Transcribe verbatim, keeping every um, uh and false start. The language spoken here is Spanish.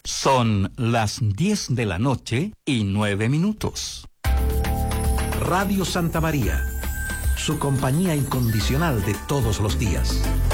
Son las diez de la noche y nueve minutos. Radio Santa María, su compañía incondicional de todos los días.